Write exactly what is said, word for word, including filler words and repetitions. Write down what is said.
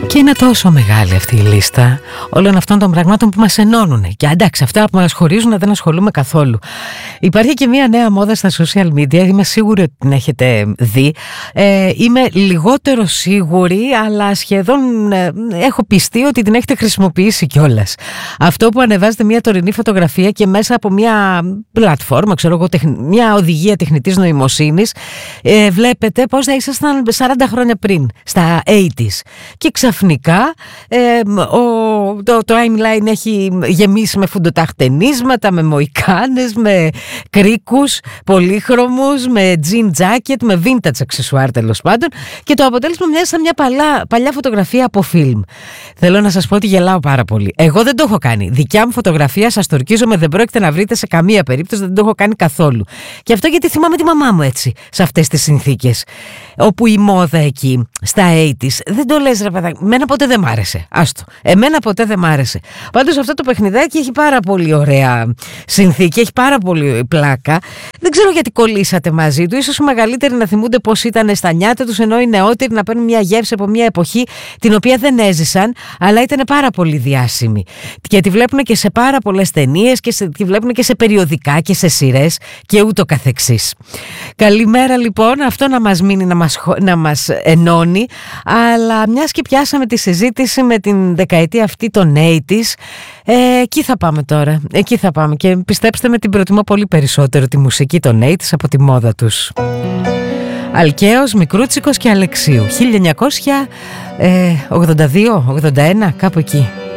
Και είναι τόσο μεγάλη αυτή η λίστα όλων αυτών των πραγμάτων που μας ενώνουν. Και εντάξει, αυτά που μας χωρίζουν δεν ασχολούμαι καθόλου. Υπάρχει και μια νέα μόδα στα social media, είμαι σίγουρη ότι την έχετε δει. Ε, είμαι λιγότερο σίγουρη, αλλά σχεδόν ε, έχω πιστεί ότι την έχετε χρησιμοποιήσει κιόλας. Αυτό που ανεβάζετε μια τωρινή φωτογραφία και μέσα από μια πλατφόρμα, ξέρω εγώ, τεχ, μια οδηγία τεχνητής νοημοσύνης, ε, βλέπετε πώς θα ήσασταν σαράντα χρόνια πριν, στα ογδόντα. Και ξαφνικά ε, ο, το, το timeline έχει γεμίσει με φουντοταχτενίσματα, με μοϊκάνες, με κρίκους πολύχρωμους, με jean jacket, με vintage αξεσουάρ τέλος πάντων, και το αποτέλεσμα μοιάζει σαν μια παλιά, παλιά φωτογραφία από φιλμ. Θέλω να σας πω ότι γελάω πάρα πολύ. Εγώ δεν το έχω κάνει. Δικιά μου φωτογραφία, σας το ορκίζομαι, δεν πρόκειται να βρείτε σε καμία περίπτωση, δεν το έχω κάνει καθόλου. Και αυτό γιατί θυμάμαι τη μαμά μου έτσι, σε αυτές τις συνθήκες. Όπου η μόδα εκεί, στα ογδόντα, δεν το λες ρε παιδάκι, εμένα ποτέ δεν μ' άρεσε. Άστο, εμένα ποτέ δεν μ' άρεσε. Πάντως αυτό το παιχνιδάκι έχει πάρα πολύ ωραία συνθήκη, έχει πάρα πολύ πλάκα. Δεν ξέρω γιατί κολλήσατε μαζί του. Ίσως οι μεγαλύτεροι να θυμούνται πώς ήταν στα νιάτα τους, ενώ οι νεότεροι να παίρνουν μια γεύση από μια εποχή την οποία δεν έζησαν, αλλά ήταν πάρα πολύ διάσημη. Και τη βλέπουν και σε πάρα πολλές ταινίες και σε, τη βλέπουν και σε περιοδικά και σε σειρές και ούτω καθεξής. Καλημέρα λοιπόν, αυτό να μας μείνει, να μας, να μας ενώνει. Αλλά μιας και πιάσαμε τη συζήτηση με την δεκαετία αυτή των ογδόντα, ε, εκεί θα πάμε τώρα. Εκεί θα πάμε. Και πιστέψτε με, την προτιμώ πολύ περισσότερο τη μουσική των ογδόντα από τη μόδα τους. Αλκαίος, Μικρούτσικος και Αλεξίου, χίλια εννιακόσια ογδόντα δύο ογδόντα ένα, κάπου εκεί.